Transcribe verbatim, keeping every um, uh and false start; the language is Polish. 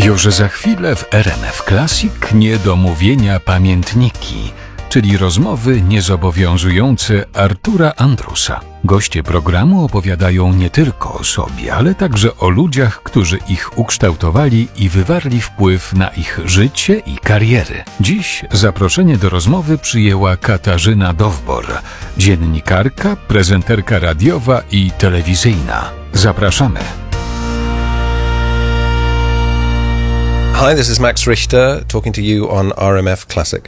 Już za chwilę w R M F Classic niedomówienia pamiętniki, czyli rozmowy niezobowiązujące Artura Andrusa. Goście programu opowiadają nie tylko o sobie, ale także o ludziach, którzy ich ukształtowali i wywarli wpływ na ich życie i kariery. Dziś zaproszenie do rozmowy przyjęła Katarzyna Dowbor, dziennikarka, prezenterka radiowa i telewizyjna. Zapraszamy. Hi, this is Max Richter talking to you on R M F Classic.